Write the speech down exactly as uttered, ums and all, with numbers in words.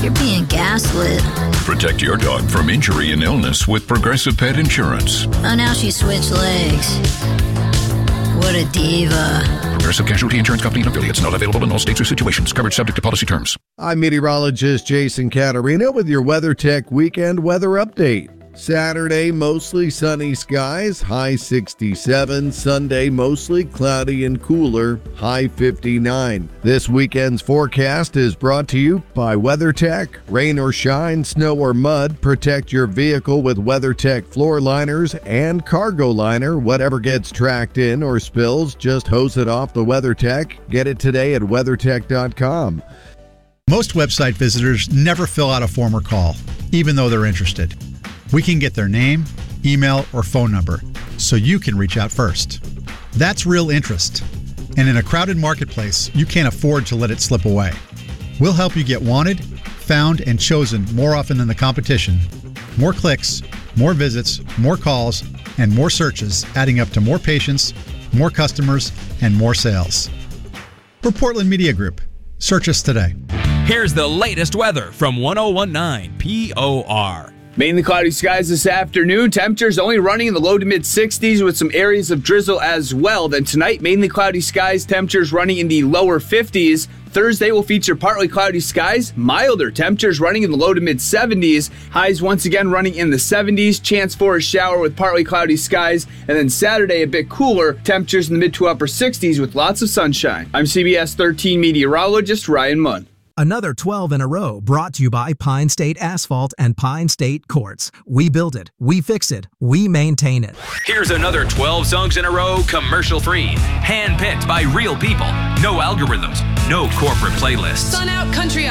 You're being gaslit. Protect your dog from injury and illness with Progressive Pet Insurance. Oh, now she switched legs. What a diva. Progressive Casualty Insurance Company and affiliates. Not available in all states or situations. Coverage subject to policy terms. I'm meteorologist Jason Caterina with your WeatherTech Weekend Weather Update. Saturday, mostly sunny skies, high sixty-seven. Sunday, mostly cloudy and cooler, high fifty-nine. This weekend's forecast is brought to you by WeatherTech. Rain or shine, snow or mud, protect your vehicle with WeatherTech floor liners and cargo liner. Whatever gets tracked in or spills, just hose it off the WeatherTech. Get it today at weathertech dot com. Most website visitors never fill out a form or call, even though they're interested. We can get their name, email, or phone number, so you can reach out first. That's real interest. And in a crowded marketplace, you can't afford to let it slip away. We'll help you get wanted, found, and chosen more often than the competition. More clicks, more visits, more calls, and more searches, adding up to more patients, more customers, and more sales. We're Portland Media Group. Search us today. Here's the latest weather from one oh one point nine P O R. Mainly cloudy skies this afternoon. Temperatures only running in the low to mid sixties with some areas of drizzle as well. Then tonight, mainly cloudy skies. Temperatures running in the lower fifties. Thursday will feature partly cloudy skies. Milder temperatures running in the low to mid seventies. Highs once again running in the seventies. Chance for a shower with partly cloudy skies. And then Saturday, a bit cooler. Temperatures in the mid to upper sixties with lots of sunshine. I'm C B S thirteen meteorologist Ryan Munn. Another twelve in a row brought to you by Pine State Asphalt and Pine State Quartz. We build it, we fix it, we maintain it. Here's another twelve songs in a row, commercial-free. Hand-picked by real people. No algorithms, no corporate playlists. Sun Out Country